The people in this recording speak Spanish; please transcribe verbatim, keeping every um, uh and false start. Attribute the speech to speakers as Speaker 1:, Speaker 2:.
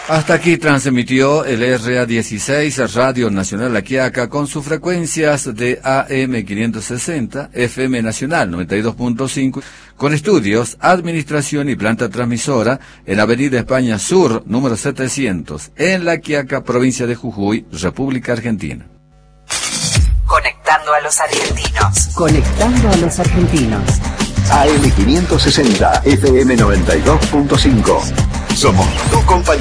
Speaker 1: Hasta aquí transmitió el R A dieciséis, Radio Nacional La Quiaca, con sus frecuencias de A M quinientos sesenta, F M Nacional noventa y dos punto cinco, con estudios, administración y planta transmisora en Avenida España Sur, número setecientos, en La Quiaca, provincia de Jujuy, República Argentina.
Speaker 2: Conectando a los argentinos.
Speaker 3: Conectando a los argentinos.
Speaker 4: A M quinientos sesenta, F M noventa y dos punto cinco. Somos tu compañía.